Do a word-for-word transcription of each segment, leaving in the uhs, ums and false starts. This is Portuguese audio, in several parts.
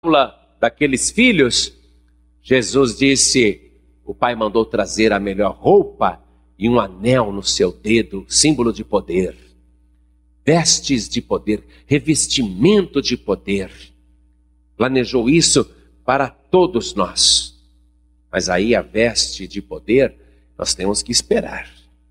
daqueles filhos, Jesus disse, o pai mandou trazer a melhor roupa e um anel no seu dedo, símbolo de poder. Vestes de poder, revestimento de poder. Planejou isso para todos nós. Mas aí a veste de poder, nós temos que esperar.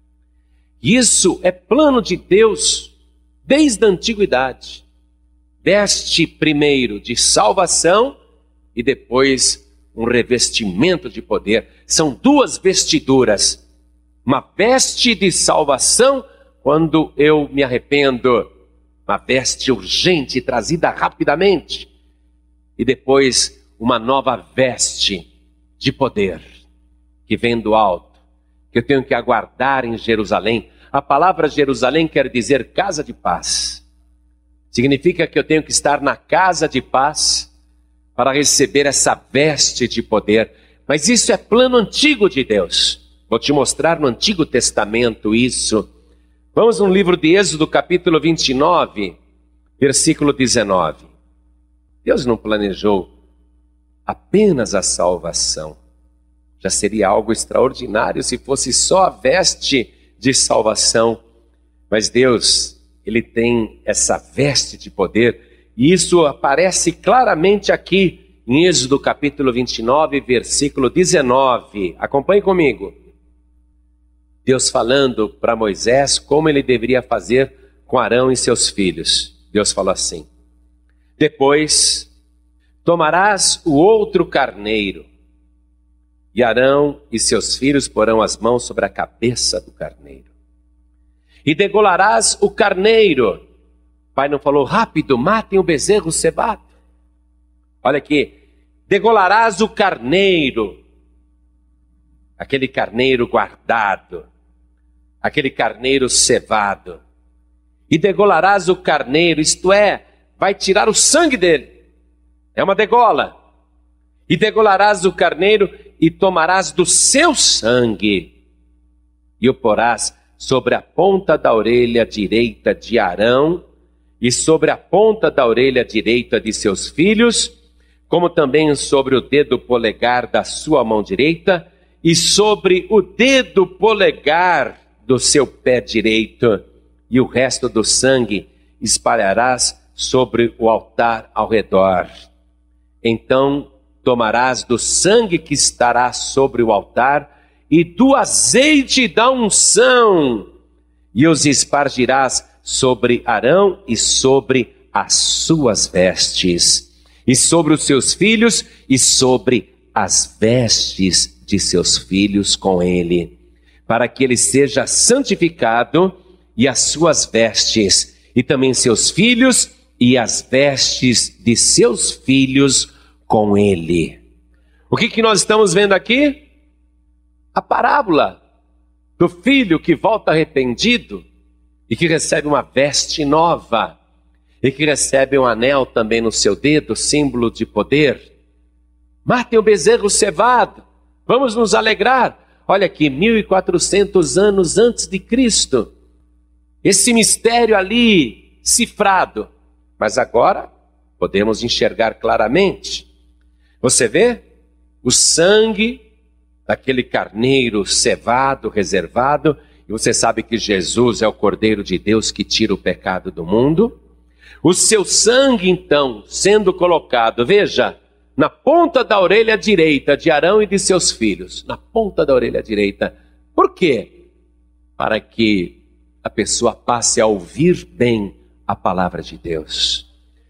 Isso é plano de Deus desde a antiguidade. Veste primeiro de salvação e depois um revestimento de poder. São duas vestiduras. Uma veste de salvação quando eu me arrependo. Uma veste urgente, trazida rapidamente. E depois uma nova veste de poder que vem do alto, que eu tenho que aguardar em Jerusalém. A palavra Jerusalém quer dizer casa de paz. Significa que eu tenho que estar na casa de paz para receber essa veste de poder. Mas isso é plano antigo de Deus. Vou te mostrar no Antigo Testamento isso. Vamos no livro de Êxodo, capítulo vinte e nove, versículo dezenove. Deus não planejou apenas a salvação. Já seria algo extraordinário se fosse só a veste de salvação. Mas Deus, Ele tem essa veste de poder. E isso aparece claramente aqui em Êxodo capítulo vinte e nove, versículo dezenove. Acompanhe comigo. Deus falando para Moisés como ele deveria fazer com Arão e seus filhos. Deus falou assim: depois tomarás o outro carneiro, e Arão e seus filhos porão as mãos sobre a cabeça do carneiro. E degolarás o carneiro. O pai não falou, rápido, matem o bezerro cevado. Olha aqui, degolarás o carneiro, aquele carneiro guardado, aquele carneiro cevado. E degolarás o carneiro, isto é, vai tirar o sangue dele. É uma degola. E degolarás o carneiro e tomarás do seu sangue e o porás sobre a ponta da orelha direita de Arão e sobre a ponta da orelha direita de seus filhos, como também sobre o dedo polegar da sua mão direita e sobre o dedo polegar do seu pé direito, e o resto do sangue espalharás sobre o altar ao redor. Então tomarás do sangue que estará sobre o altar e do azeite da unção, e os espargirás sobre Arão e sobre as suas vestes, e sobre os seus filhos e sobre as vestes de seus filhos com ele, para que ele seja santificado, e as suas vestes, e também seus filhos e as vestes de seus filhos com ele. O que, que nós estamos vendo aqui? A parábola do filho que volta arrependido e que recebe uma veste nova e que recebe um anel também no seu dedo, símbolo de poder. Matem o bezerro cevado, vamos nos alegrar. Olha aqui, mil e quatrocentos anos antes de Cristo, esse mistério ali cifrado, mas agora podemos enxergar claramente. Você vê o sangue daquele carneiro cevado, reservado, e você sabe que Jesus é o Cordeiro de Deus que tira o pecado do mundo. O seu sangue, então, sendo colocado, veja, na ponta da orelha direita de Arão e de seus filhos, na ponta da orelha direita. Por quê? Para que a pessoa passe a ouvir bem a palavra de Deus.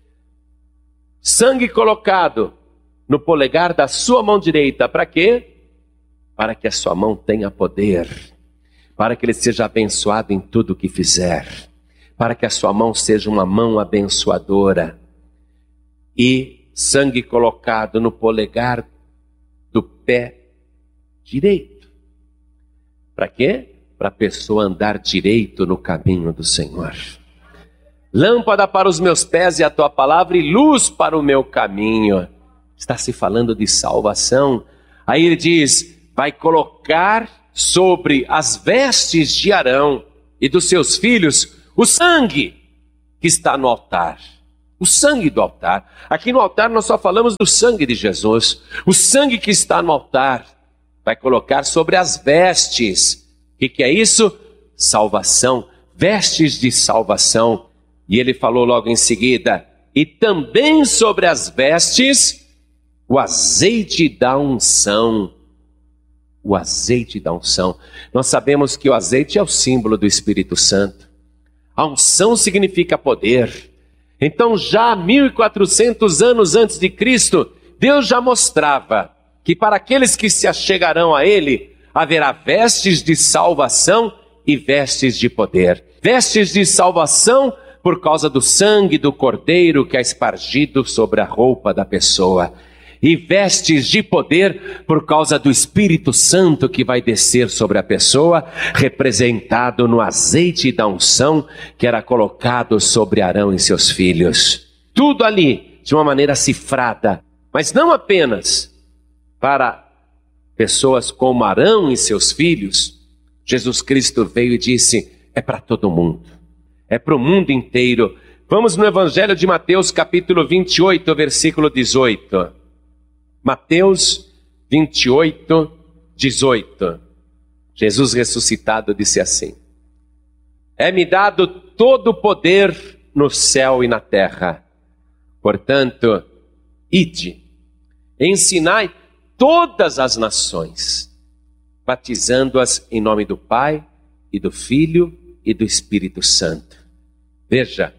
Sangue colocado no polegar da sua mão direita, para quê? Para que a sua mão tenha poder, para que ele seja abençoado em tudo o que fizer, para que a sua mão seja uma mão abençoadora. E sangue colocado no polegar do pé direito. Para quê? Para a pessoa andar direito no caminho do Senhor. Lâmpada para os meus pés e a tua palavra e luz para o meu caminho. Está se falando de salvação. Aí ele diz, vai colocar sobre as vestes de Arão e dos seus filhos o sangue que está no altar. O sangue do altar. Aqui no altar nós só falamos do sangue de Jesus. O sangue que está no altar vai colocar sobre as vestes. O que, que é isso? Salvação. Vestes de salvação. E ele falou logo em seguida, e também sobre as vestes, o azeite da unção. O azeite da unção. Nós sabemos que o azeite é o símbolo do Espírito Santo. A unção significa poder. Então já mil e quatrocentos anos antes de Cristo, Deus já mostrava que para aqueles que se achegarão a Ele, haverá vestes de salvação e vestes de poder. Vestes de salvação por causa do sangue do Cordeiro que é espargido sobre a roupa da pessoa. E vestes de poder por causa do Espírito Santo que vai descer sobre a pessoa, representado no azeite da unção que era colocado sobre Arão e seus filhos. Tudo ali de uma maneira cifrada, mas não apenas para pessoas como Arão e seus filhos. Jesus Cristo veio e disse, é para todo mundo, é para o mundo inteiro. Vamos no Evangelho de Mateus capítulo vinte e oito, versículo dezoito. Mateus vinte e oito, dezoito. Jesus ressuscitado disse assim, é-me dado todo o poder no céu e na terra. Portanto, ide, ensinai todas as nações, batizando-as em nome do Pai e do Filho e do Espírito Santo. Veja,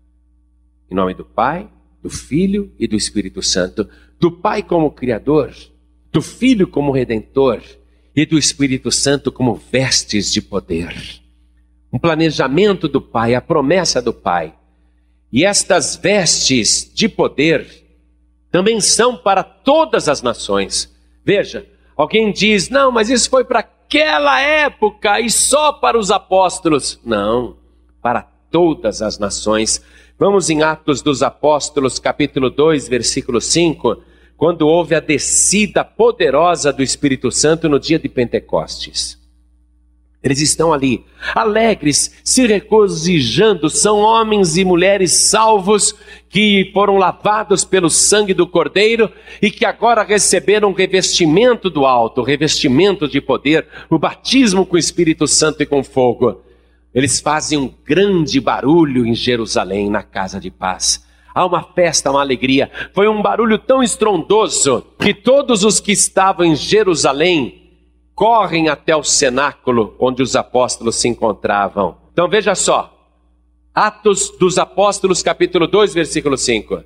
em nome do Pai, do Filho e do Espírito Santo. Do Pai como Criador, do Filho como Redentor e do Espírito Santo como vestes de poder. Um planejamento do Pai, a promessa do Pai. E estas vestes de poder também são para todas as nações. Veja, alguém diz, não, mas isso foi para aquela época e só para os apóstolos. Não, para todas as nações. Vamos em Atos dos Apóstolos, capítulo dois, versículo cinco, quando houve a descida poderosa do Espírito Santo no dia de Pentecostes. Eles estão ali, alegres, se regozijando, são homens e mulheres salvos, que foram lavados pelo sangue do Cordeiro, e que agora receberam o revestimento do alto, o revestimento de poder, o batismo com o Espírito Santo e com fogo. Eles fazem um grande barulho em Jerusalém, na casa de paz. Há uma festa, uma alegria. Foi um barulho tão estrondoso que todos os que estavam em Jerusalém correm até o cenáculo onde os apóstolos se encontravam. Então veja só, Atos dos Apóstolos, capítulo dois, versículo cinco.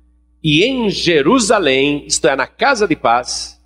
E em Jerusalém, isto é, na casa de paz,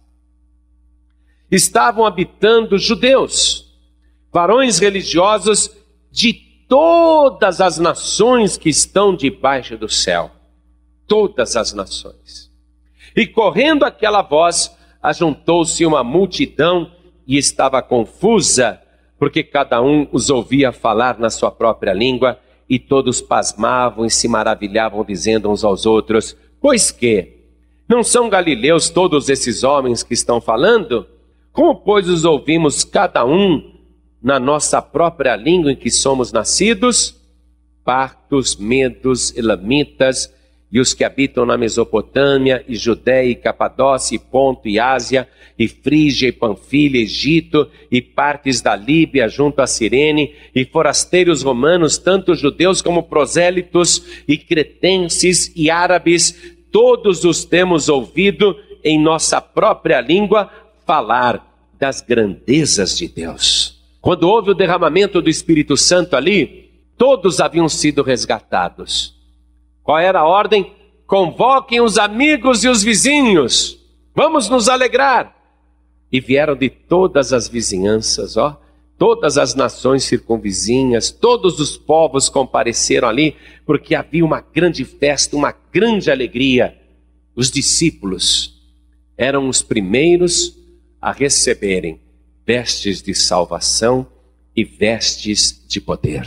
estavam habitando judeus, varões religiosos de todas as nações que estão debaixo do céu. Todas as nações. E correndo aquela voz, ajuntou-se uma multidão e estava confusa, porque cada um os ouvia falar na sua própria língua, e todos pasmavam e se maravilhavam, dizendo uns aos outros, pois que? Não são galileus todos esses homens que estão falando? Como, pois, os ouvimos cada um na nossa própria língua em que somos nascidos? Partos, medos, elamitas, e os que habitam na Mesopotâmia, e Judéia, e Capadócia, e Ponto, e Ásia, e Frígia, e Panfilha, e Egito, e partes da Líbia junto a Cirene, e forasteiros romanos, tanto judeus como prosélitos, e cretenses, e árabes, todos os temos ouvido em nossa própria língua falar das grandezas de Deus. Quando houve o derramamento do Espírito Santo ali, todos haviam sido resgatados. Qual era a ordem? Convoquem os amigos e os vizinhos. Vamos nos alegrar. E vieram de todas as vizinhanças, ó, todas as nações circunvizinhas, todos os povos compareceram ali, porque havia uma grande festa, uma grande alegria. Os discípulos eram os primeiros a receberem vestes de salvação e vestes de poder.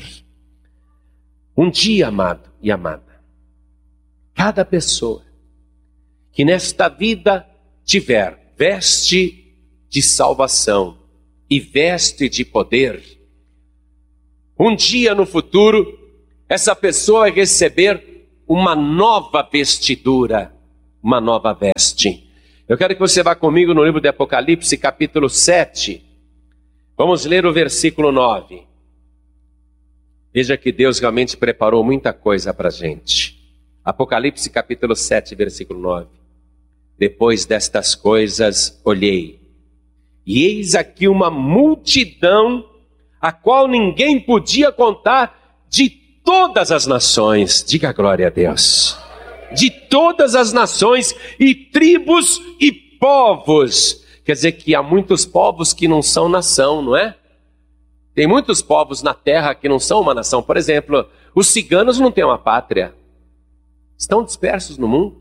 Um dia, amado e amada, cada pessoa que nesta vida tiver veste de salvação e veste de poder, um dia no futuro, essa pessoa vai receber uma nova vestidura, uma nova veste. Eu quero que você vá comigo no livro de Apocalipse, capítulo sete. Vamos ler o versículo nove. Veja que Deus realmente preparou muita coisa para a gente. Apocalipse, capítulo sete, versículo nove. Depois destas coisas, olhei, e eis aqui uma multidão, a qual ninguém podia contar, de todas as nações. Diga glória a Deus. De todas as nações e tribos e povos. Quer dizer que há muitos povos que não são nação, não é? Tem muitos povos na terra que não são uma nação. Por exemplo, os ciganos não têm uma pátria. Estão dispersos no mundo.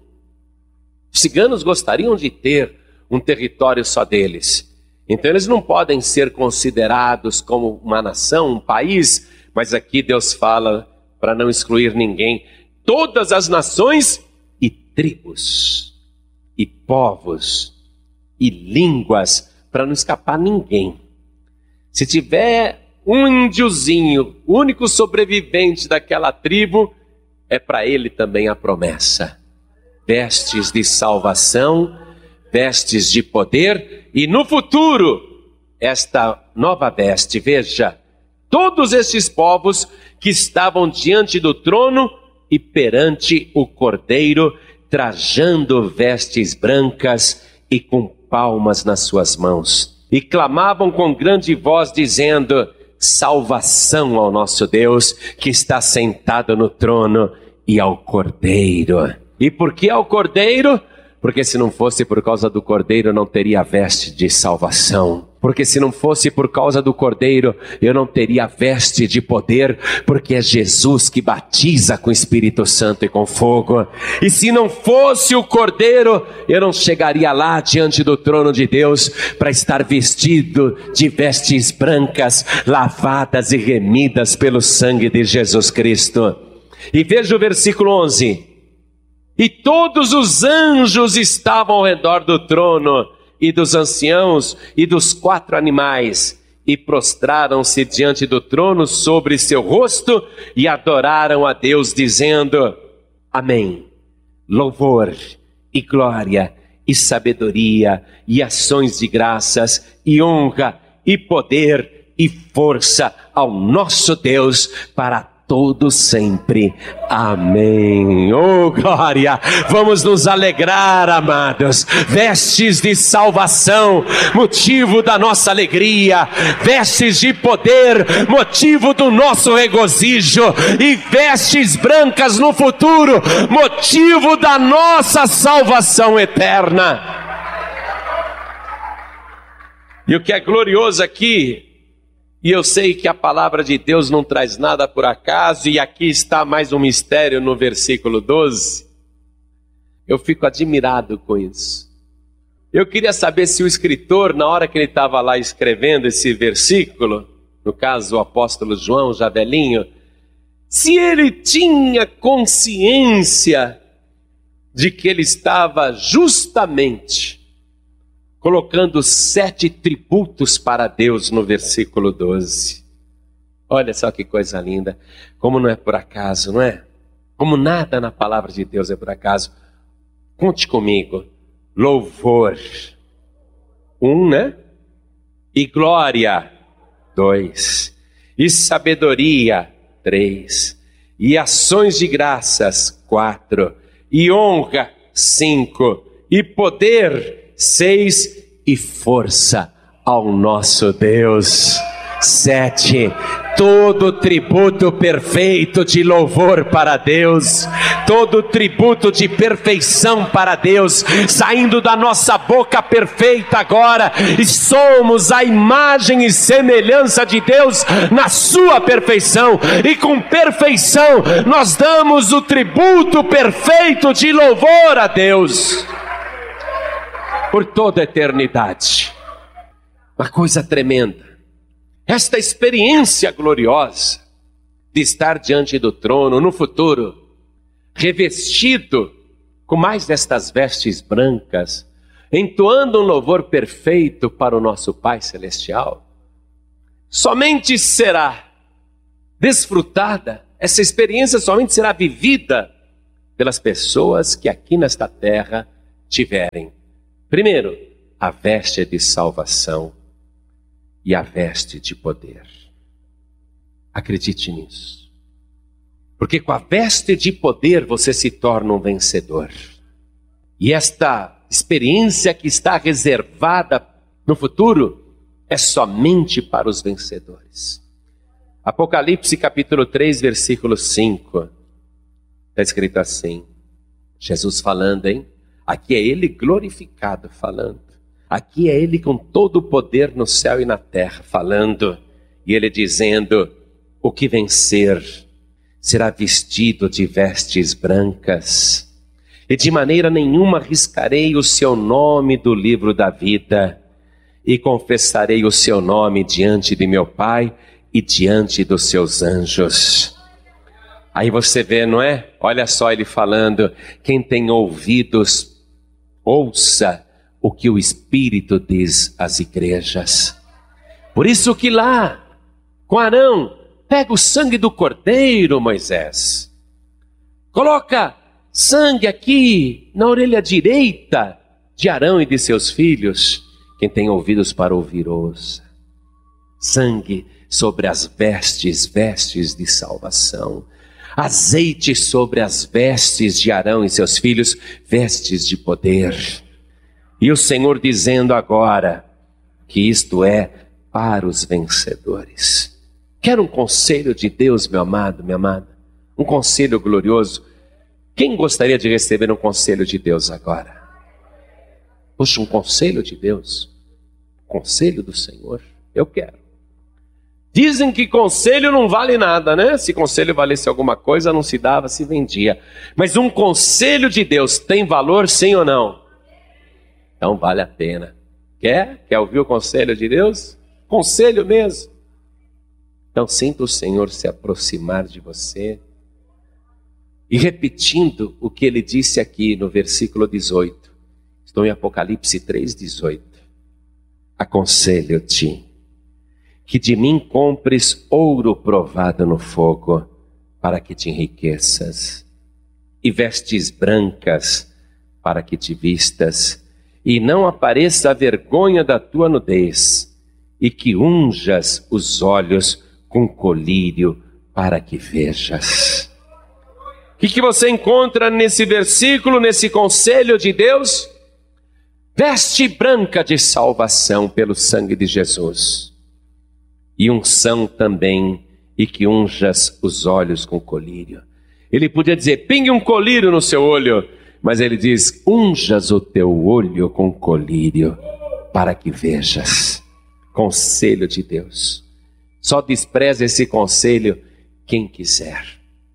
Os ciganos gostariam de ter um território só deles. Então eles não podem ser considerados como uma nação, um país. Mas aqui Deus fala, para não excluir ninguém, todas as nações e tribos, e povos, e línguas, para não escapar ninguém. Se tiver um índiozinho, o único sobrevivente daquela tribo, é para ele também a promessa. Vestes de salvação, vestes de poder, e no futuro, esta nova veste, veja, todos esses povos que estavam diante do trono e perante o Cordeiro, trajando vestes brancas e com palmas nas suas mãos, e clamavam com grande voz, dizendo: salvação ao nosso Deus, que está sentado no trono, e ao Cordeiro. E por que ao Cordeiro? Porque se não fosse por causa do Cordeiro, não teria veste de salvação. Porque se não fosse por causa do Cordeiro, eu não teria veste de poder, porque é Jesus que batiza com o Espírito Santo e com fogo. E se não fosse o Cordeiro, eu não chegaria lá diante do trono de Deus para estar vestido de vestes brancas, lavadas e remidas pelo sangue de Jesus Cristo. E veja o versículo onze. E todos os anjos estavam ao redor do trono, e dos anciãos, e dos quatro animais, e prostraram-se diante do trono sobre seu rosto, e adoraram a Deus, dizendo: amém. Louvor, e glória, e sabedoria, e ações de graças, e honra, e poder, e força ao nosso Deus, para todo sempre. Amém. Oh, glória! Vamos nos alegrar, amados. Vestes de salvação, motivo da nossa alegria. Vestes de poder, motivo do nosso regozijo. E vestes brancas no futuro, motivo da nossa salvação eterna. E o que é glorioso aqui, e eu sei que a palavra de Deus não traz nada por acaso, e aqui está mais um mistério no versículo doze. Eu fico admirado com isso. Eu queria saber se o escritor, na hora que ele estava lá escrevendo esse versículo, no caso o apóstolo João, já velhinho, se ele tinha consciência de que ele estava justamente colocando sete tributos para Deus no versículo doze. Olha só que coisa linda. Como não é por acaso, não é? Como nada na palavra de Deus é por acaso. Conte comigo. Louvor. Um, né? E glória. Dois. E sabedoria. Três. E ações de graças. Quatro. E honra. Cinco. E poder. Seis, e força ao nosso Deus. Sete, todo tributo perfeito de louvor para Deus, todo tributo de perfeição para Deus, saindo da nossa boca perfeita agora, e somos a imagem e semelhança de Deus na sua perfeição, e com perfeição nós damos o tributo perfeito de louvor a Deus por toda a eternidade. Uma coisa tremenda, esta experiência gloriosa de estar diante do trono no futuro, revestido com mais destas vestes brancas, entoando um louvor perfeito para o nosso Pai Celestial, somente será desfrutada, essa experiência somente será vivida pelas pessoas que aqui nesta terra tiverem. Primeiro, a veste de salvação e a veste de poder. Acredite nisso. Porque com a veste de poder você se torna um vencedor. E esta experiência que está reservada no futuro é somente para os vencedores. Apocalipse capítulo três, versículo cinco. Está escrito assim. Jesus falando, hein? Aqui é Ele glorificado falando. Aqui é Ele com todo o poder no céu e na terra falando. E Ele dizendo, o que vencer será vestido de vestes brancas. E de maneira nenhuma riscarei o seu nome do livro da vida. E confessarei o seu nome diante de meu Pai e diante dos seus anjos. Aí você vê, não é? Olha só ele falando, quem tem ouvidos, ouça o que o Espírito diz às igrejas. Por isso que lá, com Arão, pega o sangue do cordeiro, Moisés. Coloca sangue aqui na orelha direita de Arão e de seus filhos. Quem tem ouvidos para ouvir, ouça. Sangue sobre as vestes, vestes de salvação. Azeite sobre as vestes de Arão e seus filhos, vestes de poder. E o Senhor dizendo agora que isto é para os vencedores. Quer um conselho de Deus, meu amado, minha amada? Um conselho glorioso? Quem gostaria de receber um conselho de Deus agora? Puxa, um conselho de Deus? Conselho do Senhor? Eu quero. Dizem que conselho não vale nada, né? Se conselho valesse alguma coisa, não se dava, se vendia. Mas um conselho de Deus tem valor, sim ou não? Então vale a pena. Quer? Quer ouvir o conselho de Deus? Conselho mesmo. Então sinta o Senhor se aproximar de você. E repetindo o que ele disse aqui no versículo dezoito. Estou em Apocalipse três, dezoito. Aconselho-te que de mim compres ouro provado no fogo, para que te enriqueças, e vestes brancas, para que te vistas, e não apareça a vergonha da tua nudez, e que unjas os olhos com colírio, para que vejas. O que, que você encontra nesse versículo, nesse conselho de Deus? Veste branca de salvação pelo sangue de Jesus. E unção também, e que unjas os olhos com colírio. Ele podia dizer, pingue um colírio no seu olho, mas ele diz, unjas o teu olho com colírio, para que vejas. Conselho de Deus. Só despreza esse conselho quem quiser.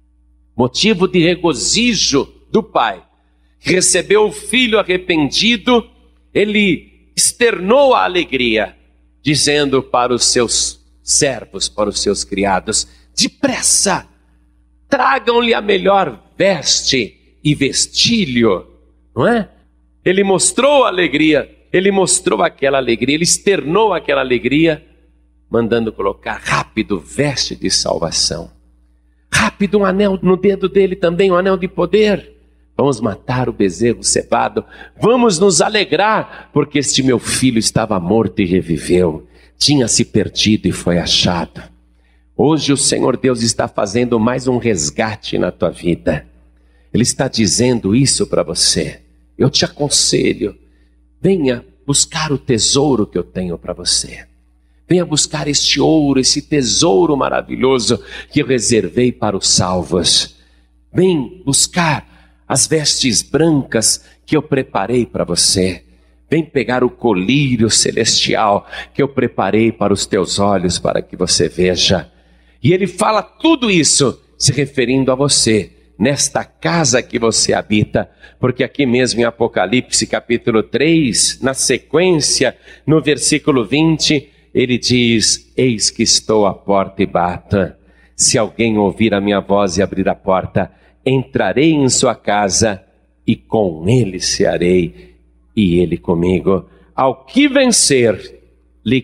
Motivo de regozijo do pai. Recebeu o filho arrependido, ele externou a alegria, dizendo para os seus servos, para os seus criados, depressa, tragam-lhe a melhor veste e vestilho, não é? Ele mostrou a alegria, ele mostrou aquela alegria, ele externou aquela alegria, mandando colocar rápido veste de salvação, rápido um anel no dedo dele também, um anel de poder. Vamos matar o bezerro cevado, vamos nos alegrar, porque este meu filho estava morto e reviveu. Tinha se perdido e foi achado. Hoje o Senhor Deus está fazendo mais um resgate na tua vida. Ele está dizendo isso para você. Eu te aconselho, venha buscar o tesouro que eu tenho para você. Venha buscar este ouro, esse tesouro maravilhoso que eu reservei para os salvos. Vem buscar as vestes brancas que eu preparei para você. Vem pegar o colírio celestial que eu preparei para os teus olhos, para que você veja. E ele fala tudo isso se referindo a você, nesta casa que você habita, porque aqui mesmo em Apocalipse capítulo três, na sequência, no versículo vinte, ele diz, eis que estou à porta e bato. Se alguém ouvir a minha voz e abrir a porta, entrarei em sua casa e com ele cearei, e ele comigo. Ao que vencer, lhe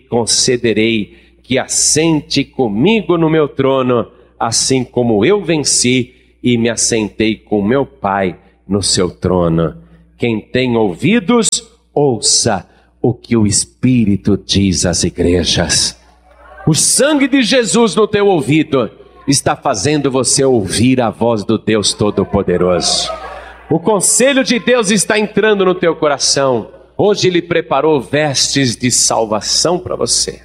concederei que assente comigo no meu trono, assim como eu venci e me assentei com meu Pai no seu trono. Quem tem ouvidos, ouça o que o Espírito diz às igrejas. O sangue de Jesus no teu ouvido está fazendo você ouvir a voz do Deus Todo-Poderoso. O conselho de Deus está entrando no teu coração. Hoje Ele preparou vestes de salvação para você.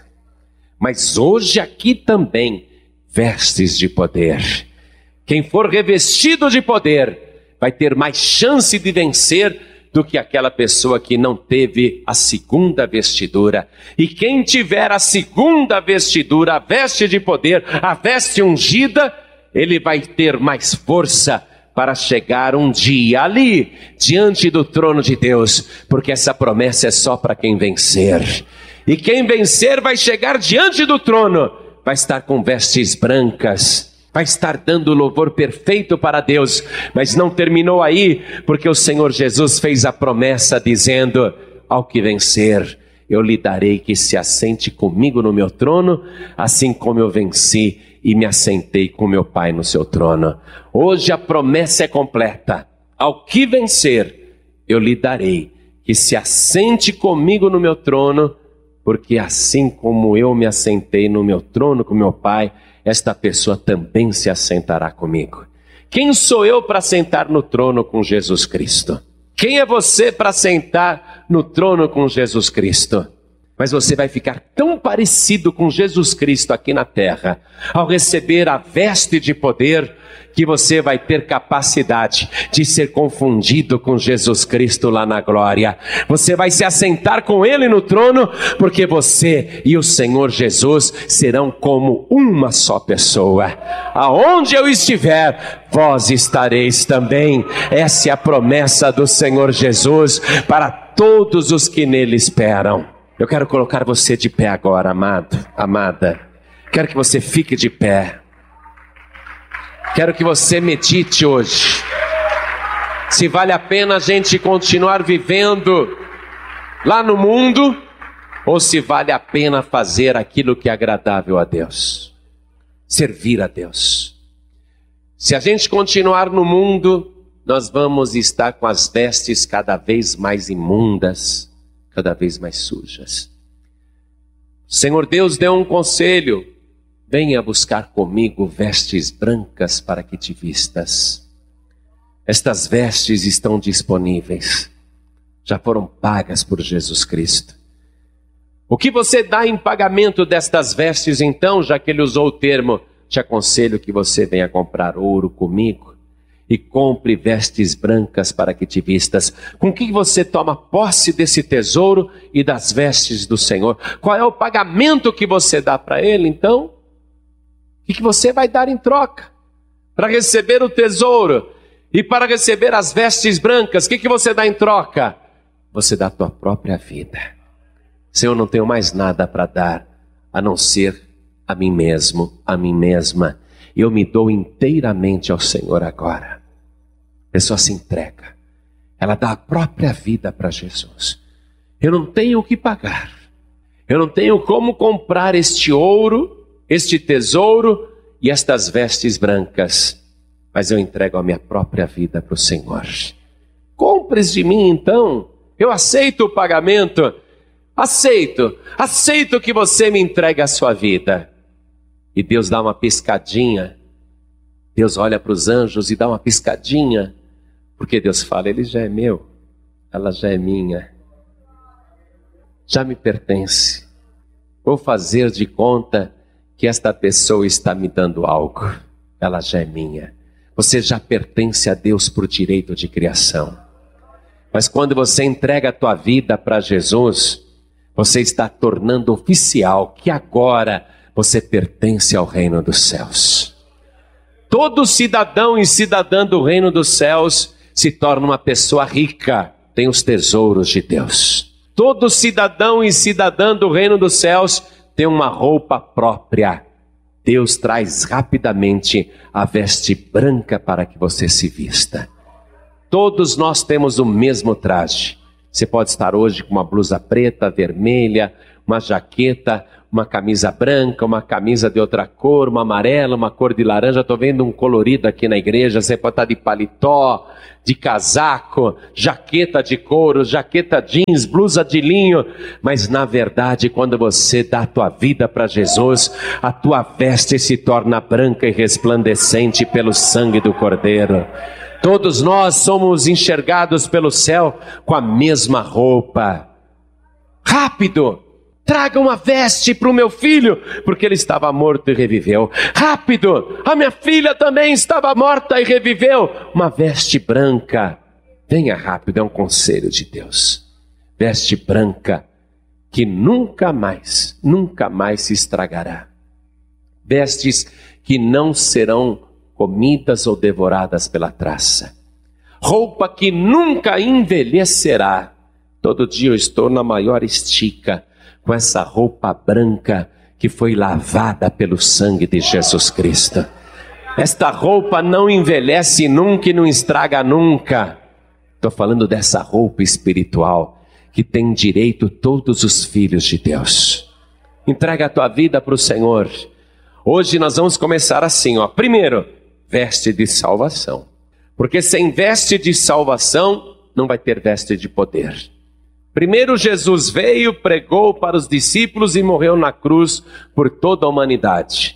Mas hoje aqui também, vestes de poder. Quem for revestido de poder vai ter mais chance de vencer do que aquela pessoa que não teve a segunda vestidura. E quem tiver a segunda vestidura, a veste de poder, a veste ungida, ele vai ter mais força para chegar um dia ali, diante do trono de Deus, porque essa promessa é só para quem vencer. E quem vencer vai chegar diante do trono, vai estar com vestes brancas, vai estar dando louvor perfeito para Deus. Mas não terminou aí, porque o Senhor Jesus fez a promessa dizendo: ao que vencer, eu lhe darei que se assente comigo no meu trono, assim como eu venci e me assentei com meu Pai no seu trono. Hoje a promessa é completa: ao que vencer, eu lhe darei que se assente comigo no meu trono, porque assim como eu me assentei no meu trono com meu Pai, esta pessoa também se assentará comigo. Quem sou eu para sentar no trono com Jesus Cristo? Quem é você para sentar no trono com Jesus Cristo? Mas você vai ficar tão parecido com Jesus Cristo aqui na terra, ao receber a veste de poder, que você vai ter capacidade de ser confundido com Jesus Cristo lá na glória. Você vai se assentar com Ele no trono, porque você e o Senhor Jesus serão como uma só pessoa. Aonde eu estiver, vós estareis também. Essa é a promessa do Senhor Jesus para todos os que nele esperam. Eu quero colocar você de pé agora, amado, amada. Quero que você fique de pé. Quero que você medite hoje se vale a pena a gente continuar vivendo lá no mundo, ou se vale a pena fazer aquilo que é agradável a Deus, servir a Deus. Se a gente continuar no mundo, nós vamos estar com as vestes cada vez mais imundas, cada vez mais sujas. O Senhor Deus deu um conselho: venha buscar comigo vestes brancas para que te vistas. Estas vestes estão disponíveis, já foram pagas por Jesus Cristo. O que você dá em pagamento destas vestes então, já que ele usou o termo? Te aconselho que você venha comprar ouro comigo e compre vestes brancas para que te vistas. Com que você toma posse desse tesouro e das vestes do Senhor? Qual é o pagamento que você dá para ele então? O que você vai dar em troca para receber o tesouro e para receber as vestes brancas? O que você dá em troca? Você dá a tua própria vida. Senhor, não tenho mais nada para dar a não ser a mim mesmo, a mim mesma. Eu me dou inteiramente ao Senhor agora. A pessoa se entrega, ela dá a própria vida para Jesus. Eu não tenho o que pagar, eu não tenho como comprar este ouro, este tesouro e estas vestes brancas, mas eu entrego a minha própria vida para o Senhor. Compres de mim então, eu aceito o pagamento, aceito, aceito que você me entregue a sua vida. E Deus dá uma piscadinha, Deus olha para os anjos e dá uma piscadinha, porque Deus fala: ele já é meu, ela já é minha, já me pertence. Vou fazer de conta que esta pessoa está me dando algo, ela já é minha. Você já pertence a Deus por direito de criação. Mas quando você entrega a tua vida para Jesus, você está tornando oficial que agora você pertence ao reino dos céus. Todo cidadão e cidadã do reino dos céus se torna uma pessoa rica, tem os tesouros de Deus. Todo cidadão e cidadã do reino dos céus tem uma roupa própria. Deus traz rapidamente a veste branca para que você se vista. Todos nós temos o mesmo traje. Você pode estar hoje com uma blusa preta, vermelha, uma jaqueta, uma camisa branca, uma camisa de outra cor, uma amarela, uma cor de laranja. Estou vendo um colorido aqui na igreja. Você pode estar de paletó, de casaco, jaqueta de couro, jaqueta jeans, blusa de linho. Mas na verdade, quando você dá a tua vida para Jesus, a tua veste se torna branca e resplandecente pelo sangue do Cordeiro. Todos nós somos enxergados pelo céu com a mesma roupa. Rápido! Traga uma veste para o meu filho, porque ele estava morto e reviveu. Rápido! A minha filha também estava morta e reviveu. Uma veste branca. Venha rápido, é um conselho de Deus. Veste branca que nunca mais, nunca mais se estragará. Vestes que não serão comidas ou devoradas pela traça. Roupa que nunca envelhecerá. Todo dia eu estou na maior estica com essa roupa branca que foi lavada pelo sangue de Jesus Cristo. Esta roupa não envelhece nunca e não estraga nunca. Estou falando dessa roupa espiritual que tem direito todos os filhos de Deus. Entrega a tua vida para o Senhor. Hoje nós vamos começar assim, ó. Primeiro, veste de salvação. Porque sem veste de salvação não vai ter veste de poder. Primeiro Jesus veio, pregou para os discípulos e morreu na cruz por toda a humanidade.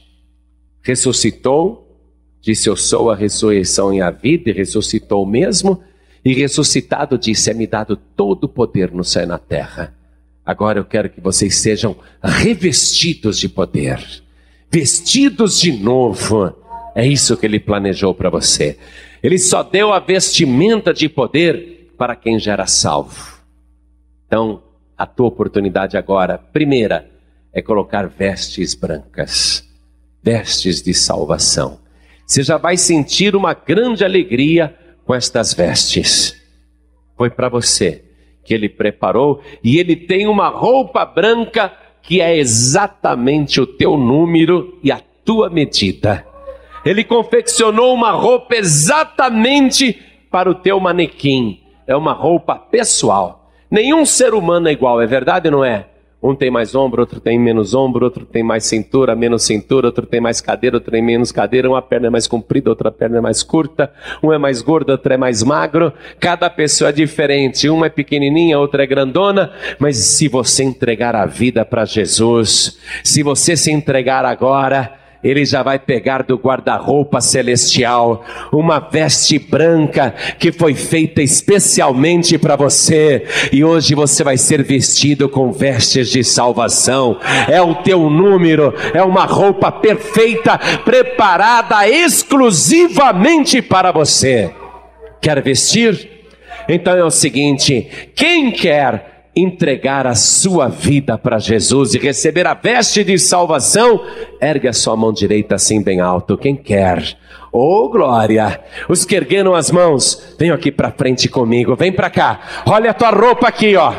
Ressuscitou, disse eu sou a ressurreição e a vida, e ressuscitou mesmo. E ressuscitado disse, é-me dado todo o poder no céu e na terra. Agora eu quero que vocês sejam revestidos de poder, vestidos de novo. É isso que ele planejou para você. Ele só deu a vestimenta de poder para quem já era salvo. Então, a tua oportunidade agora, primeira, é colocar vestes brancas, vestes de salvação. Você já vai sentir uma grande alegria com estas vestes. Foi para você que ele preparou, e ele tem uma roupa branca que é exatamente o teu número e a tua medida. Ele confeccionou uma roupa exatamente para o teu manequim. É uma roupa pessoal. Nenhum ser humano é igual, é verdade ou não é? Um tem mais ombro, outro tem menos ombro, outro tem mais cintura, menos cintura, outro tem mais cadeira, outro tem menos cadeira, uma perna é mais comprida, outra perna é mais curta, um é mais gordo, outro é mais magro. Cada pessoa é diferente, uma é pequenininha, outra é grandona. Mas se você entregar a vida para Jesus, se você se entregar agora, ele já vai pegar do guarda-roupa celestial uma veste branca que foi feita especialmente para você. E hoje você vai ser vestido com vestes de salvação. É o teu número, é uma roupa perfeita, preparada exclusivamente para você. Quer vestir? Então é o seguinte, quem quer entregar a sua vida para Jesus e receber a veste de salvação, ergue a sua mão direita assim bem alto. Quem quer? Oh glória! Os que ergueram as mãos, venham aqui para frente comigo, vem para cá, olha a tua roupa aqui, ó.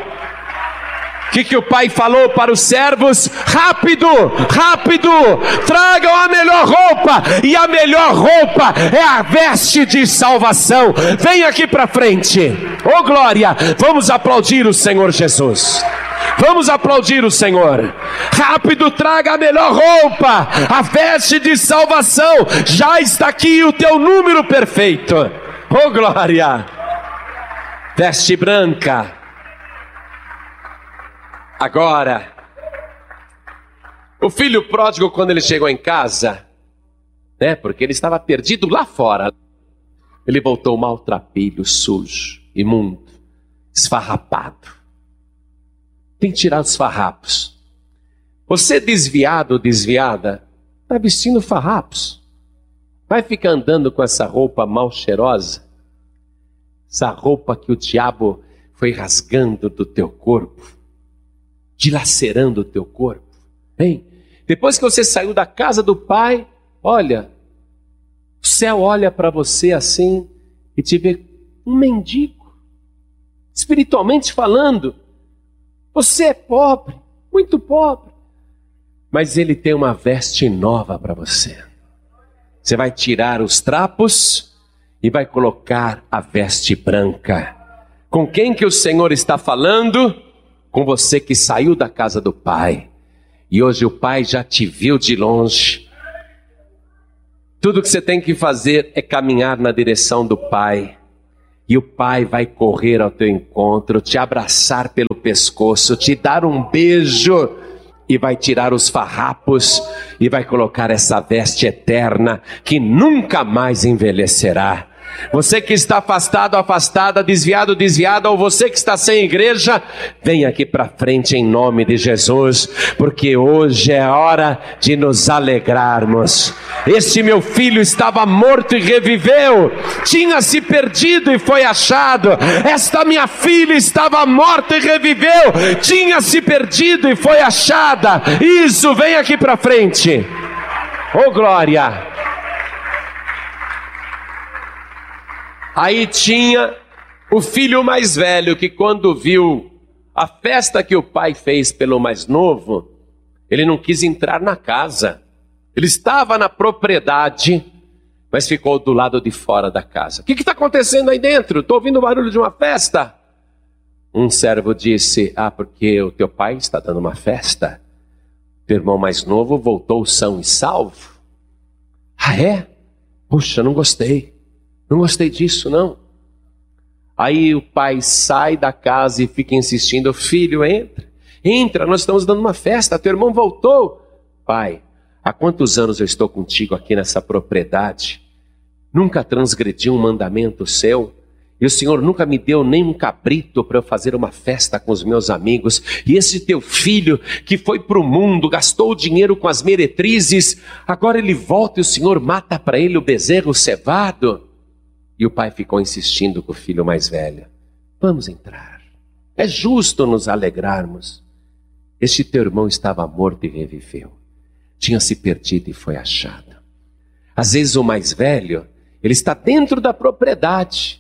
O que, que o pai falou para os servos? Rápido, rápido, tragam a melhor roupa, e a melhor roupa é a veste de salvação. Vem aqui para frente, oh glória, vamos aplaudir o Senhor Jesus. Vamos aplaudir o Senhor. Rápido, traga a melhor roupa, a veste de salvação. Já está aqui o teu número perfeito. Oh glória, veste branca. Agora, o filho pródigo, quando ele chegou em casa, né, porque ele estava perdido lá fora, ele voltou maltrapilho, sujo, imundo, esfarrapado. Tem que tirar os farrapos. Você desviado, desviada, está vestindo farrapos. Vai ficar andando com essa roupa mal cheirosa, essa roupa que o diabo foi rasgando do teu corpo, dilacerando o teu corpo, hein? Depois que você saiu da casa do pai, olha, o céu olha para você assim e te vê um mendigo. Espiritualmente falando, você é pobre, muito pobre, mas ele tem uma veste nova para você. Você vai tirar os trapos e vai colocar a veste branca. Com quem que o Senhor está falando? Com você que saiu da casa do pai E hoje o Pai já te viu de longe. Tudo que você tem que fazer é caminhar na direção do Pai. E o Pai vai correr ao teu encontro, te abraçar pelo pescoço, te dar um beijo e vai tirar os farrapos e vai colocar essa veste eterna que nunca mais envelhecerá. Você que está afastado, afastada, desviado, desviada, ou você que está sem igreja, vem aqui para frente em nome de Jesus, porque hoje é hora de nos alegrarmos. Este meu filho estava morto e reviveu, tinha se perdido e foi achado. Esta minha filha estava morta e reviveu, tinha se perdido e foi achada. Isso, vem aqui para frente. Oh glória! Aí tinha o filho mais velho, que quando viu a festa que o pai fez pelo mais novo, ele não quis entrar na casa. Ele estava na propriedade, mas ficou do lado de fora da casa. O que está acontecendo aí dentro? Estou ouvindo o barulho de uma festa. Um servo disse: ah, porque o teu pai está dando uma festa. Teu irmão mais novo voltou são e salvo. Ah, é? Puxa, não gostei. Não gostei disso, não. Aí o pai sai da casa e fica insistindo: filho, entra, entra, nós estamos dando uma festa, teu irmão voltou. Pai, há quantos anos eu estou contigo aqui nessa propriedade? Nunca transgredi um mandamento seu, e o Senhor nunca me deu nem um cabrito para eu fazer uma festa com os meus amigos. E esse teu filho que foi para o mundo, gastou o dinheiro com as meretrizes, agora ele volta e o Senhor mata para ele o bezerro cevado. E o pai ficou insistindo com o filho mais velho: vamos entrar, é justo nos alegrarmos. Este teu irmão estava morto e reviveu, tinha se perdido e foi achado. Às vezes o mais velho, ele está dentro da propriedade,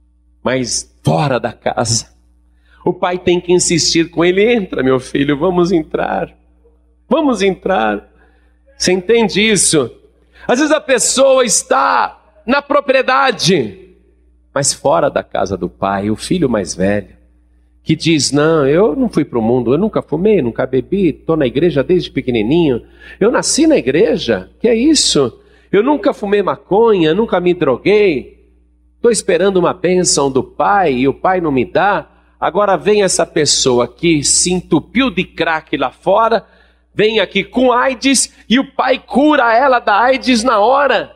mas fora da casa. O pai tem que insistir com ele: entra, meu filho, vamos entrar, vamos entrar. Você entende isso? Às vezes a pessoa está na propriedade, mas fora da casa do pai. O filho mais velho, que diz: não, eu não fui para o mundo, eu nunca fumei, nunca bebi, estou na igreja desde pequenininho, eu nasci na igreja, que é isso? Eu nunca fumei maconha, nunca me droguei, estou esperando uma bênção do pai e o pai não me dá. Agora vem essa pessoa que se entupiu de crack lá fora, vem aqui com AIDS e o pai cura ela da AIDS na hora.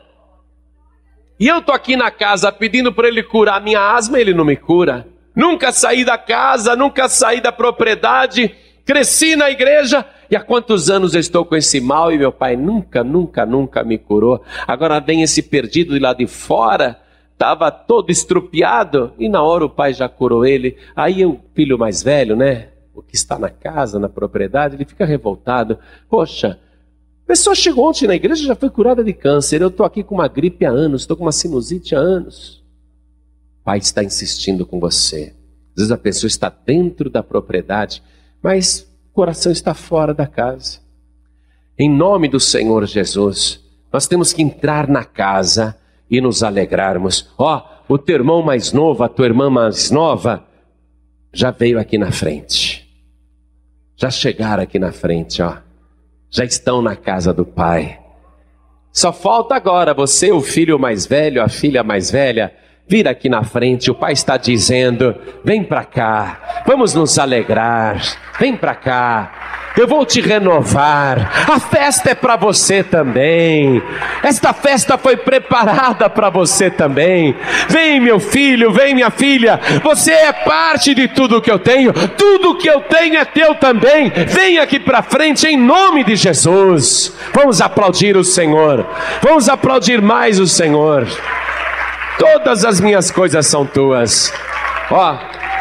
E eu estou aqui na casa pedindo para ele curar a minha asma, ele não me cura. Nunca saí da casa, nunca saí da propriedade, cresci na igreja, e há quantos anos eu estou com esse mal e meu pai nunca, nunca, nunca me curou. Agora vem esse perdido de lá de fora, estava todo estrupiado, e na hora o pai já curou ele. Aí o filho mais velho, né, o que está na casa, na propriedade, ele fica revoltado. Poxa, a pessoa chegou ontem na igreja e já foi curada de câncer. Eu estou aqui com uma gripe há anos, estou com uma sinusite há anos. O pai está insistindo com você. Às vezes a pessoa está dentro da propriedade, mas o coração está fora da casa. Em nome do Senhor Jesus, nós temos que entrar na casa e nos alegrarmos. Ó, oh, o teu irmão mais novo, a tua irmã mais nova, já veio aqui na frente. Já chegaram aqui na frente, ó. Já estão na casa do pai. Só falta agora você, o filho mais velho, a filha mais velha, vir aqui na frente. O pai está dizendo: vem para cá, vamos nos alegrar, vem para cá, eu vou te renovar. A festa é para você também, esta festa foi preparada para você também. Vem, meu filho, vem, minha filha, você é parte de tudo que eu tenho, tudo que eu tenho é teu também. Vem aqui para frente em nome de Jesus. Vamos aplaudir o Senhor, vamos aplaudir mais o Senhor. Todas as minhas coisas são tuas. Ó,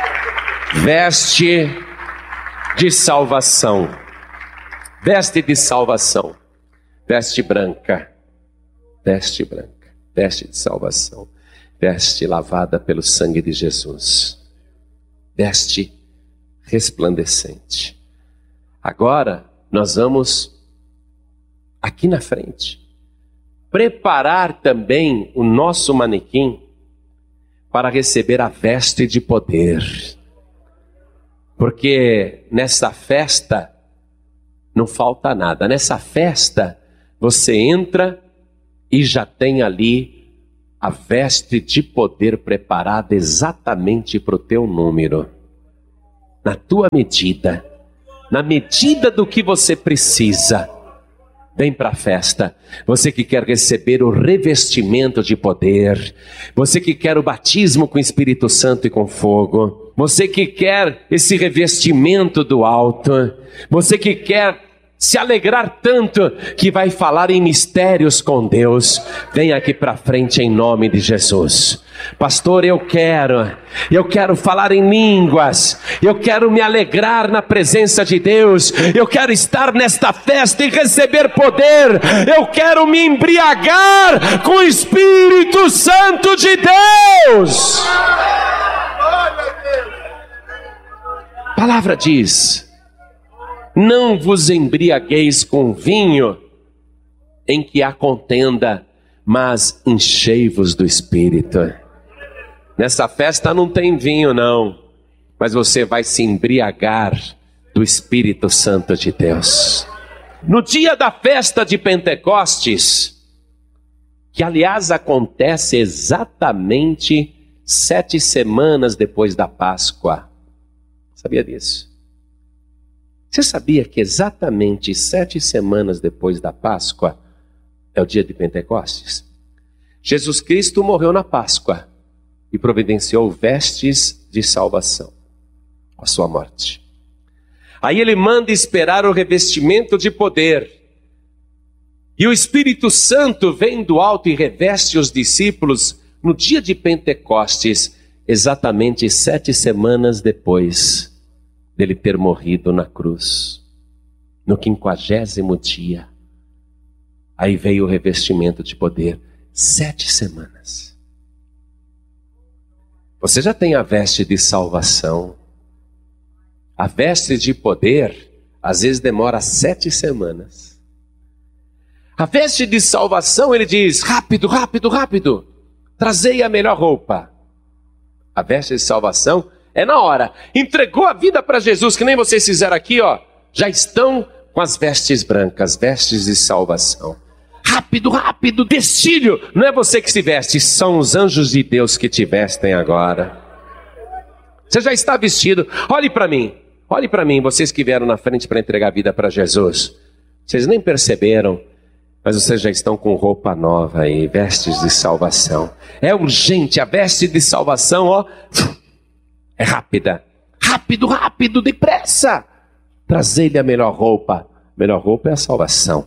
veste de salvação, veste de salvação, veste branca, veste branca, veste de salvação, veste lavada pelo sangue de Jesus, veste resplandecente. Agora nós vamos aqui na frente preparar também o nosso manequim para receber a veste de poder. Porque nessa festa não falta nada. Nessa festa, você entra e já tem ali a veste de poder preparada exatamente para o teu número, na tua medida, na medida do que você precisa. Vem para a festa, você que quer receber o revestimento de poder, você que quer o batismo com o Espírito Santo e com fogo, você que quer esse revestimento do alto, você que quer se alegrar tanto que vai falar em mistérios com Deus, vem aqui para frente em nome de Jesus. Pastor, eu quero, eu quero falar em línguas, eu quero me alegrar na presença de Deus, eu quero estar nesta festa e receber poder, eu quero me embriagar com o Espírito Santo de Deus. A palavra diz: não vos embriagueis com vinho em que há contenda, mas enchei-vos do Espírito. Nessa festa não tem vinho não, mas você vai se embriagar do Espírito Santo de Deus. No dia da festa de Pentecostes, que aliás acontece exatamente sete semanas depois da Páscoa. Sabia disso? Você sabia que exatamente sete semanas depois da Páscoa é o dia de Pentecostes? Jesus Cristo morreu na Páscoa e providenciou vestes de salvação, a sua morte. Aí ele manda esperar o revestimento de poder. E o Espírito Santo vem do alto e reveste os discípulos no dia de Pentecostes, exatamente sete semanas depois dele ter morrido na cruz, no quinquagésimo dia. Aí veio o revestimento de poder, sete semanas. Você já tem a veste de salvação. A veste de poder, às vezes demora sete semanas. A veste de salvação, ele diz, rápido, rápido, rápido, trazei a melhor roupa. A veste de salvação é na hora. Entregou a vida para Jesus, que nem vocês fizeram aqui, ó. Já estão com as vestes brancas, vestes de salvação. Rápido, rápido, destilho. Não é você que se veste, são os anjos de Deus que te vestem agora. Você já está vestido. Olhe para mim, olhe para mim, vocês que vieram na frente para entregar a vida para Jesus. Vocês nem perceberam, mas vocês já estão com roupa nova aí, vestes de salvação. É urgente, a veste de salvação, ó, é rápida. Rápido, rápido, depressa. Trazei-lhe a melhor roupa. A melhor roupa é a salvação.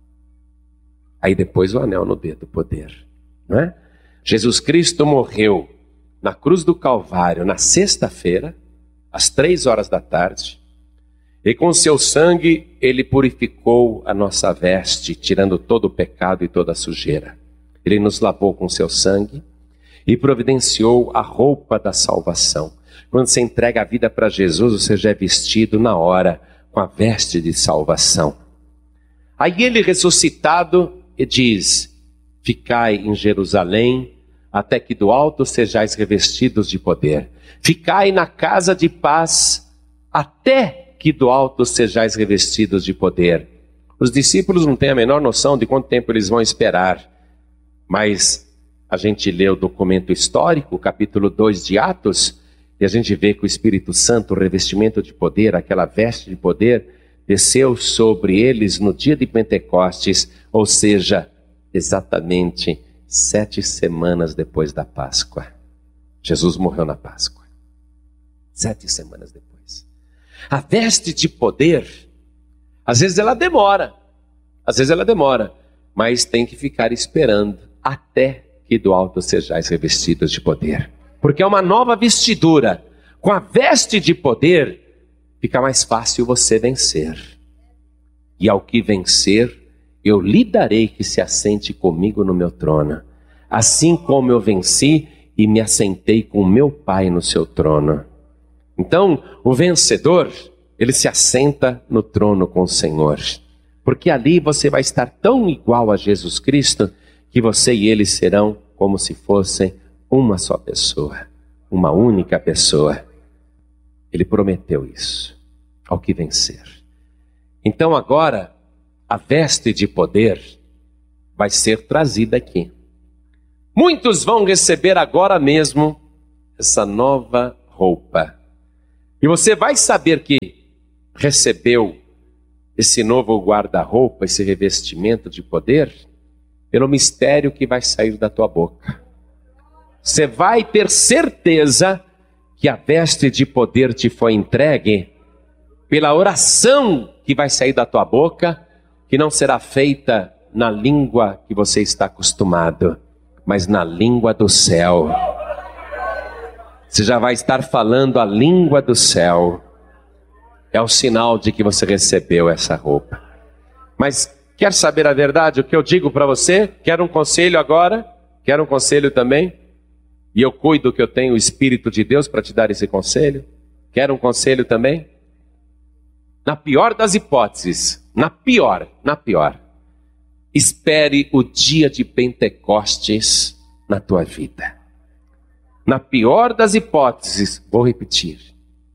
Aí depois o anel no dedo, poder, não é? Jesus Cristo morreu na cruz do Calvário na sexta-feira, às três horas da tarde, e com seu sangue ele purificou a nossa veste, tirando todo o pecado e toda a sujeira. Ele nos lavou com seu sangue e providenciou a roupa da salvação. Quando você entrega a vida para Jesus, você já é vestido na hora com a veste de salvação. Aí ele ressuscitado e diz, ficai em Jerusalém, até que do alto sejais revestidos de poder. Ficai na casa de paz, até que do alto sejais revestidos de poder. Os discípulos não têm a menor noção de quanto tempo eles vão esperar, mas a gente lê o documento histórico, o capítulo dois de Atos, e a gente vê que o Espírito Santo, o revestimento de poder, aquela veste de poder, desceu sobre eles no dia de Pentecostes, ou seja, exatamente sete semanas depois da Páscoa. Jesus morreu na Páscoa. Sete semanas depois. A veste de poder, às vezes ela demora, às vezes ela demora, mas tem que ficar esperando até que do alto sejais revestidos de poder. Porque é uma nova vestidura. Com a veste de poder, fica mais fácil você vencer. E ao que vencer, eu lhe darei que se assente comigo no meu trono. Assim como eu venci e me assentei com meu Pai no seu trono. Então, o vencedor, ele se assenta no trono com o Senhor. Porque ali você vai estar tão igual a Jesus Cristo, que você e ele serão como se fossem uma só pessoa. Uma única pessoa. Ele prometeu isso, ao que vencer. Então agora, a veste de poder vai ser trazida aqui. Muitos vão receber agora mesmo essa nova roupa. E você vai saber que recebeu esse novo guarda-roupa, esse revestimento de poder, pelo mistério que vai sair da tua boca. Você vai ter certeza que a veste de poder te foi entregue pela oração que vai sair da tua boca, que não será feita na língua que você está acostumado, mas na língua do céu. Você já vai estar falando a língua do céu. É o sinal de que você recebeu essa roupa. Mas quer saber a verdade? O que eu digo para você? Quer um conselho agora? Quer um conselho também? E eu cuido que eu tenho o Espírito de Deus para te dar esse conselho. Quer um conselho também? Na pior das hipóteses, na pior, na pior, espere o dia de Pentecostes na tua vida. Na pior das hipóteses, vou repetir,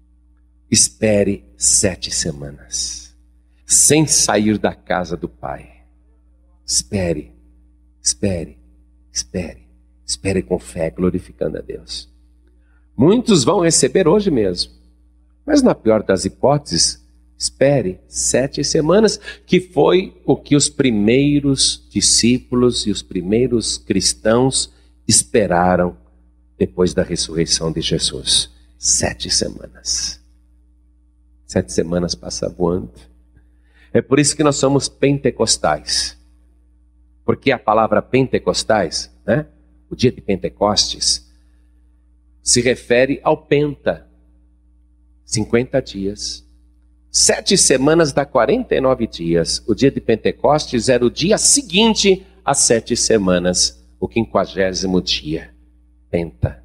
espere sete semanas, sem sair da casa do Pai. Espere, espere, espere, espere com fé, glorificando a Deus. Muitos vão receber hoje mesmo, mas na pior das hipóteses, espere sete semanas, que foi o que os primeiros discípulos e os primeiros cristãos esperaram depois da ressurreição de Jesus. Sete semanas. Sete semanas passa voando. É por isso que nós somos pentecostais. Porque a palavra pentecostais, né? O dia de Pentecostes, se refere ao penta. cinquenta dias. Sete semanas dá quarenta e nove dias. O dia de Pentecostes era o dia seguinte às sete semanas. O quinquagésimo dia. Penta.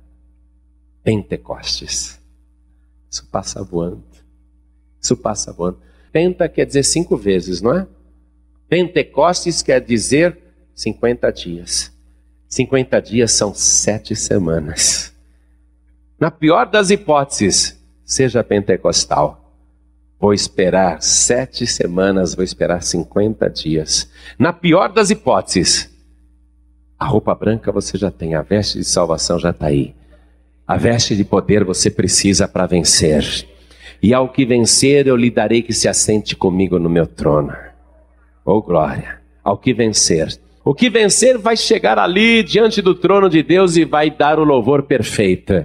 Pentecostes. Isso passa voando. Isso passa voando. Penta quer dizer cinco vezes, não é? Pentecostes quer dizer cinquenta dias. cinquenta dias são sete semanas. Na pior das hipóteses, seja pentecostal. Vou esperar sete semanas, vou esperar cinquenta dias. Na pior das hipóteses, a roupa branca você já tem, a veste de salvação já está aí. A veste de poder você precisa para vencer. E ao que vencer eu lhe darei que se assente comigo no meu trono. Oh glória, ao que vencer. O que vencer vai chegar ali diante do trono de Deus e vai dar o louvor perfeito.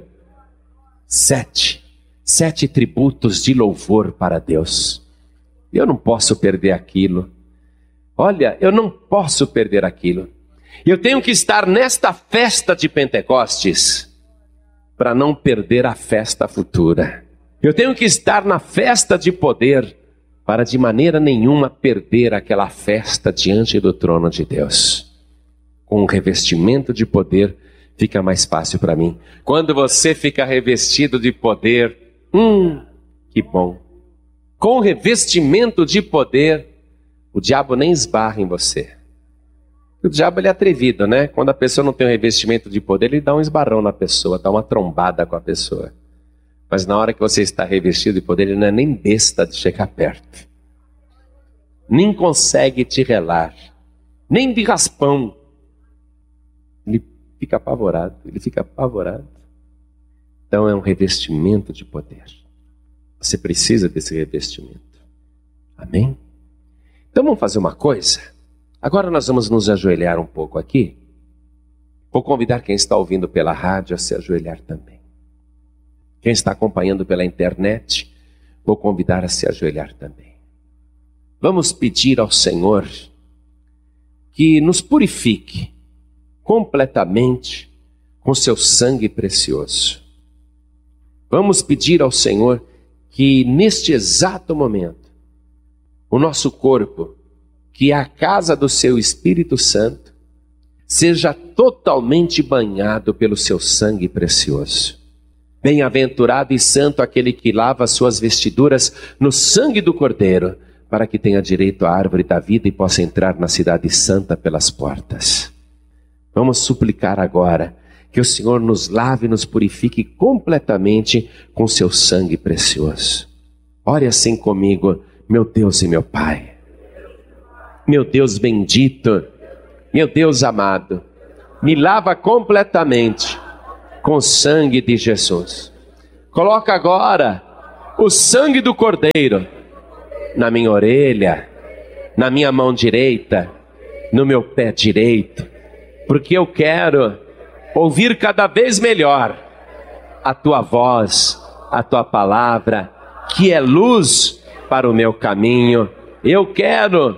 Sete, sete tributos de louvor para Deus. Eu não posso perder aquilo. Olha, eu não posso perder aquilo. Eu tenho que estar nesta festa de Pentecostes para não perder a festa futura. Eu tenho que estar na festa de poder para de maneira nenhuma perder aquela festa diante do trono de Deus. Com o revestimento de poder fica mais fácil para mim. Quando você fica revestido de poder, hum, que bom. Com o revestimento de poder, o diabo nem esbarra em você. O diabo ele é atrevido, né? Quando a pessoa não tem um revestimento de poder, ele dá um esbarrão na pessoa, dá uma trombada com a pessoa. Mas na hora que você está revestido de poder, ele não é nem besta de chegar perto. Nem consegue te relar. Nem de raspão. Ele fica apavorado, ele fica apavorado. Então é um revestimento de poder. Você precisa desse revestimento. Amém? Então vamos fazer uma coisa. Agora nós vamos nos ajoelhar um pouco aqui. Vou convidar quem está ouvindo pela rádio a se ajoelhar também. Quem está acompanhando pela internet, vou convidar a se ajoelhar também. Vamos pedir ao Senhor que nos purifique completamente com seu sangue precioso. Vamos pedir ao Senhor que neste exato momento, o nosso corpo, que é a casa do seu Espírito Santo, seja totalmente banhado pelo seu sangue precioso. Bem-aventurado e santo aquele que lava suas vestiduras no sangue do Cordeiro, para que tenha direito à árvore da vida e possa entrar na cidade santa pelas portas. Vamos suplicar agora que o Senhor nos lave e nos purifique completamente com seu sangue precioso. Ore assim comigo, meu Deus e meu Pai, meu Deus bendito, meu Deus amado, me lava completamente com o sangue de Jesus. Coloca agora o sangue do Cordeiro na minha orelha, na minha mão direita, no meu pé direito, porque eu quero ouvir cada vez melhor a tua voz, a tua palavra, que é luz para o meu caminho. Eu quero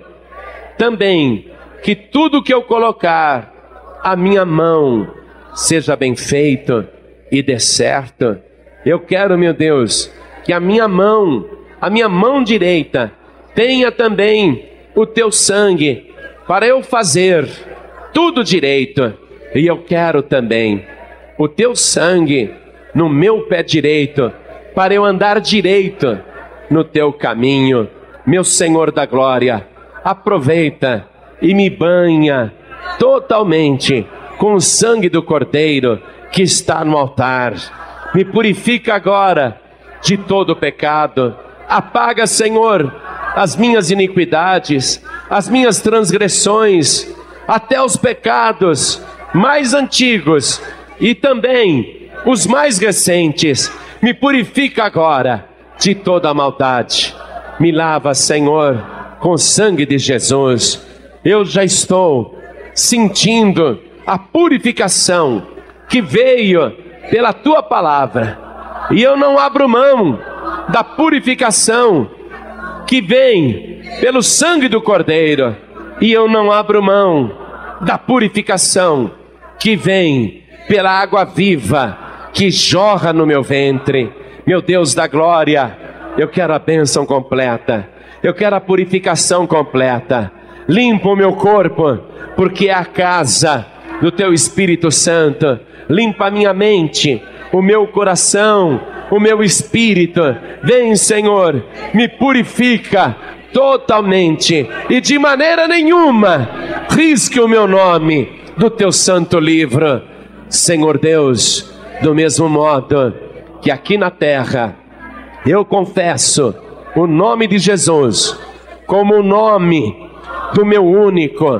também que tudo que eu colocar a minha mão seja bem feito e dê certo. Eu quero, meu Deus, que a minha mão, a minha mão direita, tenha também o teu sangue para eu fazer tudo direito. E eu quero também o teu sangue no meu pé direito, para eu andar direito no teu caminho. Meu Senhor da glória, aproveita e me banha totalmente com o sangue do Cordeiro que está no altar. Me purifica agora de todo pecado. Apaga, Senhor, as minhas iniquidades, as minhas transgressões, até os pecados mais antigos e também os mais recentes. Me purifica agora de toda a maldade. Me lava, Senhor, com o sangue de Jesus. Eu já estou sentindo a purificação que veio pela tua palavra, e eu não abro mão da purificação que vem pelo sangue do Cordeiro, e eu não abro mão da purificação que vem pela água viva que jorra no meu ventre. Meu Deus da glória, eu quero a bênção completa, eu quero a purificação completa. Limpa o meu corpo, porque é a casa do teu Espírito Santo. Limpa a minha mente, o meu coração, o meu espírito. Vem, Senhor, me purifica totalmente, e de maneira nenhuma risque o meu nome do teu santo livro. Senhor Deus, do mesmo modo que aqui na terra eu confesso o nome de Jesus como o nome do meu único,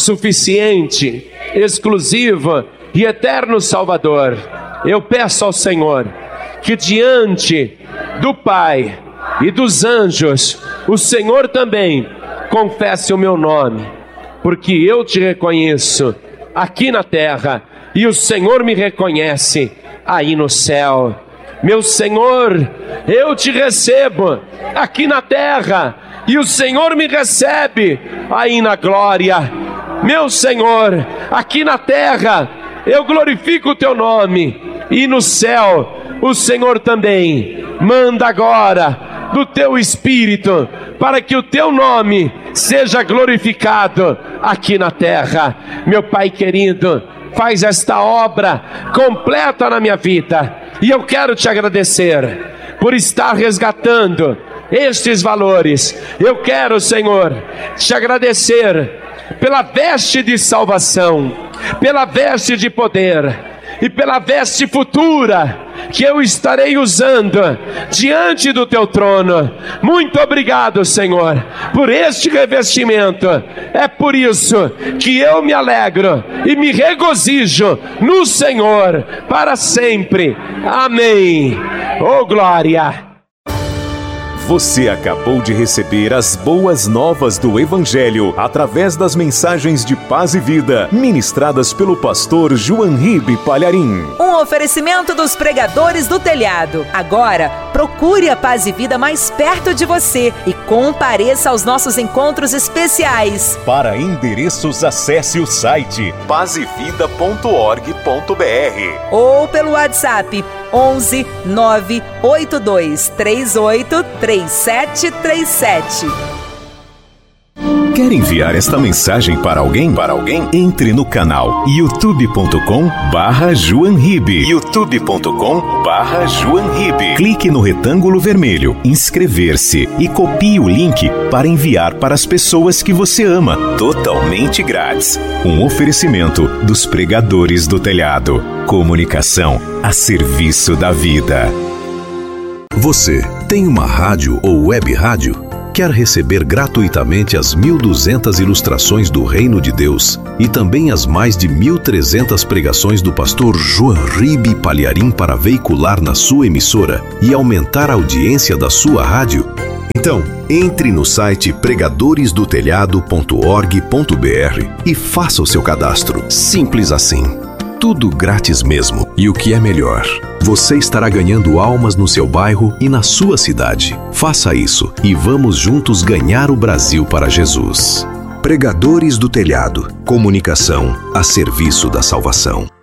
suficiente, exclusivo e eterno Salvador, eu peço ao Senhor que diante do Pai e dos anjos, o Senhor também confesse o meu nome, porque eu te reconheço aqui na terra e o Senhor me reconhece aí no céu. Meu Senhor, eu te recebo aqui na terra e o Senhor me recebe aí na glória. Meu Senhor, aqui na terra eu glorifico o teu nome, e no céu o Senhor também manda agora do teu Espírito para que o teu nome seja glorificado aqui na terra. Meu Pai querido, faz esta obra completa na minha vida, e eu quero te agradecer por estar resgatando estes valores. Eu quero, Senhor, te agradecer pela veste de salvação, pela veste de poder e pela veste futura que eu estarei usando diante do teu trono. Muito obrigado, Senhor, por este revestimento. É por isso que eu me alegro e me regozijo no Senhor para sempre. Amém. Oh, glória! Você acabou de receber as boas novas do Evangelho através das mensagens de paz e vida ministradas pelo pastor João Ribe Palharim. Um oferecimento dos pregadores do telhado. Agora, procure a Paz e Vida mais perto de você e compareça aos nossos encontros especiais. Para endereços, acesse o site paz e vida ponto org ponto br ou pelo WhatsApp onze nove oito dois três oito três sete três sete. Quer enviar esta mensagem para alguém? Para alguém? Entre no canal youtube ponto com barra João Ribe. youtube ponto com barra João Ribe. Clique no retângulo vermelho, inscrever-se e copie o link para enviar para as pessoas que você ama, totalmente grátis. Um oferecimento dos pregadores do telhado. Comunicação a serviço da vida. Você tem uma rádio ou web rádio? Quer receber gratuitamente as mil e duzentas ilustrações do Reino de Deus e também as mais de mil e trezentas pregações do pastor Joan Ribe Palharim para veicular na sua emissora e aumentar a audiência da sua rádio? Então, entre no site pregadores do telhado ponto org ponto br e faça o seu cadastro. Simples assim. Tudo grátis mesmo. E o que é melhor, você estará ganhando almas no seu bairro e na sua cidade. Faça isso e vamos juntos ganhar o Brasil para Jesus. Pregadores do Telhado. Comunicação a serviço da salvação.